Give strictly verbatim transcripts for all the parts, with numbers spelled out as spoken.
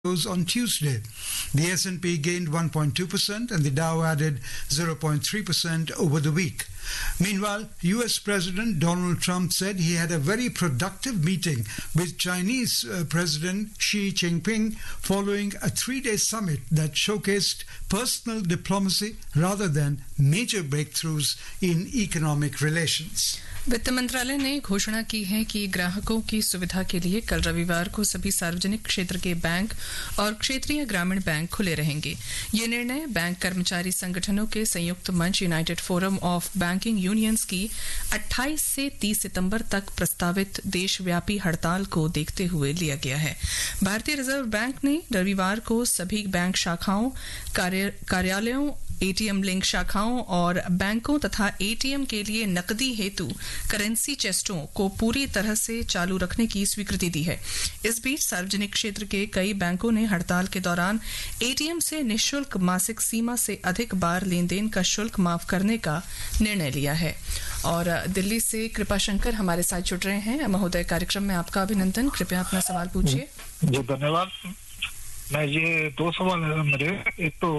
close on Tuesday. The S and P gained one point two percent and the Dow added zero point three percent over the week. Meanwhile, U S President Donald Trump said he had a very productive meeting with Chinese uh, President Xi Jinping following a three-day summit that showcased personal diplomacy rather than major breakthroughs in economic relations. वित्त मंत्रालय ने घोषणा की है कि ग्राहकों की सुविधा के लिए कल रविवार को सभी सार्वजनिक क्षेत्र के बैंक और क्षेत्रीय ग्रामीण बैंक खुले रहेंगे। ये निर्णय बैंक कर्मचारी संगठनों के संयुक्त मंच United forum of banking unions की अट्ठाईस से तीस सितंबर तक प्रस्तावित देशव्यापी हड़ताल को देखते हुए लिया गया है। भारतीय रिजर्व बैंक ने रविवार को सभी बैंक शाखाओं, कार्य, कार्यालयों, एटीएम लिंक शाखाओं और बैंकों तथा एटीएम के लिए नकदी हेतु करेंसी चेस्टों को पूरी तरह से चालू रखने की स्वीकृति दी है। इस बीच सार्वजनिक क्षेत्र के कई बैंकों ने हड़ताल के दौरान एटीएम से निःशुल्क मासिक सीमा से अधिक बार लेन देन का शुल्क माफ करने का निर्णय लिया है। और दिल्ली से कृपा शंकर हमारे साथ जुड़ रहे हैं। महोदय, कार्यक्रम में आपका अभिनंदन। कृपया अपना सवाल पूछिए। जी धन्यवाद। मैं ये दो सवाल है मेरे। एक तो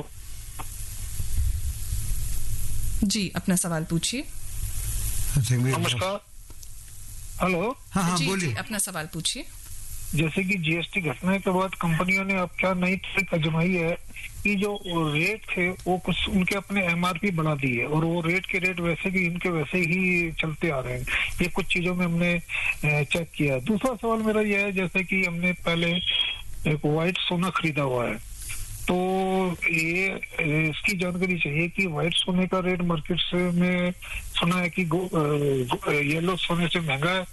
जी अपना सवाल पूछिए। नमस्कार। हेलो। हाँ हाँ जी, बोलिए। जी अपना सवाल पूछिए। जैसे कि जीएसटी घटना के बाद कंपनियों ने अब क्या नई ट्रिक आजमाई है कि जो रेट थे वो कुछ उनके अपने एमआरपी बढ़ा दी है और वो रेट के रेट वैसे भी इनके वैसे ही चलते आ रहे हैं। ये कुछ चीजों में हमने चेक किया। दूसरा सवाल मेरा यह है, जैसे कि हमने पहले एक व्हाइट सोना खरीदा हुआ है, तो ये इसकी जानकारी चाहिए कि व्हाइट सोने का रेट मार्केट से में सुना है कि येलो सोने से महंगा है।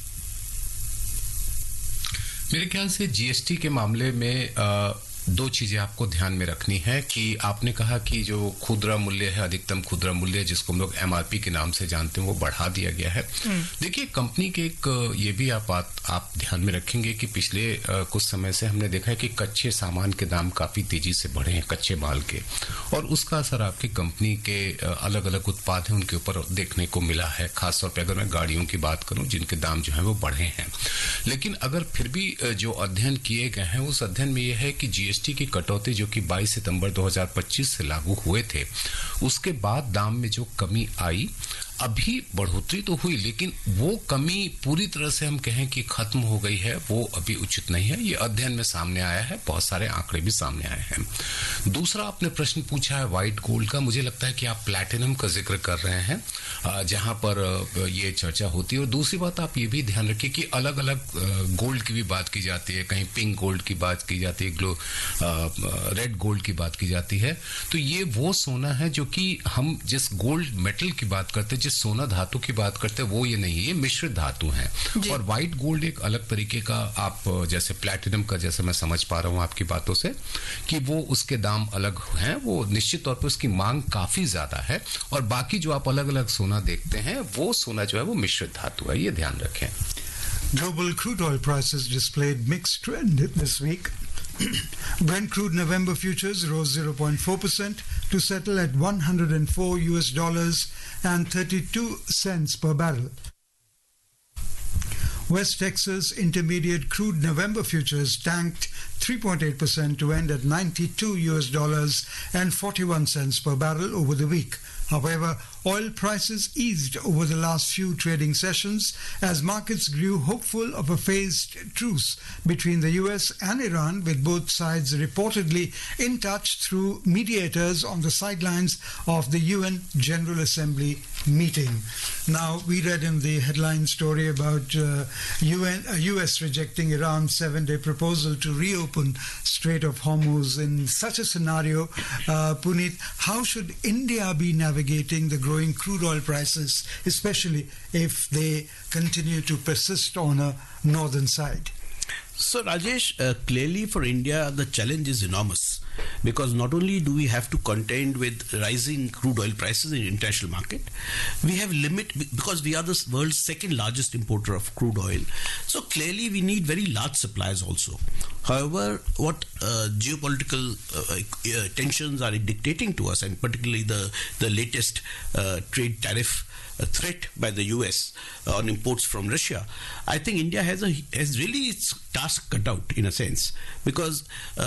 मेरे ख्याल से जीएसटी के मामले में आ, दो चीजें आपको ध्यान में रखनी है कि आपने कहा कि जो खुदरा मूल्य है, अधिकतम खुदरा मूल्य जिसको हम लोग एमआरपी के नाम से जानते हैं, वो बढ़ा दिया गया है। देखिए, कंपनी के एक ये भी आप बात आप ध्यान में रखेंगे कि पिछले आ, कुछ समय से हमने देखा है कि कच्चे सामान के दाम काफी तेजी से बढ़े हैं, कच्चे माल के, और उसका असर आपकी कंपनी के अलग अलग उत्पाद हैं उनके ऊपर देखने को मिला है। खासतौर पर अगर मैं गाड़ियों की बात करूं जिनके दाम जो है वो बढ़े हैं। लेकिन अगर फिर भी जो अध्ययन किए गए हैं उस अध्ययन में यह है कि जीएसटी की कटौती जो कि बाईस सितंबर दो हज़ार पच्चीस से लागू हुए थे, उसके बाद दाम में जो कमी आई, अभी बढ़ोतरी तो हुई लेकिन वो कमी पूरी तरह से हम कहें कि खत्म हो गई है, वो अभी उचित नहीं है। ये अध्ययन में सामने आया है, बहुत सारे आंकड़े भी सामने आए हैं। दूसरा आपने प्रश्न पूछा है व्हाइट गोल्ड का। मुझे लगता है कि आप प्लैटिनम का जिक्र कर रहे हैं जहां पर ये चर्चा होती है। और दूसरी बात आप ये भी ध्यान रखिए कि अलग अलग गोल्ड की भी बात की जाती है, कहीं पिंक गोल्ड की बात की जाती है, ग्लो रेड गोल्ड की बात की जाती है। तो ये वो सोना है जो कि हम जिस गोल्ड मेटल की बात करते हैं, सोना धातु की बात करते हैं, वो ये नहीं है, ये मिश्रित धातु है। और व्हाइट गोल्ड एक अलग तरीके का, आप जैसे प्लैटिनम का, जैसे मैं समझ पा रहा हूं आपकी बातों से कि वो उसके दाम अलग हैं, वो निश्चित तौर पर उसकी मांग काफी ज्यादा है। और बाकी जो आप अलग अलग सोना देखते हैं वो सोना जो है वो मिश्रित धातु है, ये ध्यान रखें। Global crude oil prices displayed mixed trend this week. Brent crude November futures rose zero point four percent to settle at one hundred four U S dollars and thirty-two cents per barrel. West Texas Intermediate crude November futures tanked three point eight percent to end at ninety-two U S dollars and forty-one cents per barrel over the week. However, oil prices eased over the last few trading sessions as markets grew hopeful of a phased truce between the U S and Iran, with both sides reportedly in touch through mediators on the sidelines of the U N General Assembly meeting. Now, we read in the headline story about uh, U N, uh, U S rejecting Iran's seven-day proposal to reopen Strait of Hormuz. In such a scenario, uh, Puneet, how should India be navigating the growing crude oil prices, especially if they continue to persist on a northern side? So Rajesh, uh, clearly for India the challenge is enormous, because not only do we have to contend with rising crude oil prices in the international market, we have limit because we are the world's second largest importer of crude oil. So clearly we need very large supplies also. However, what uh, geopolitical uh, uh, tensions are dictating to us, and particularly the the latest uh, trade tariff uh, threat by the U S uh, on imports from Russia, I think India has a has really its task cut out in a sense, because uh,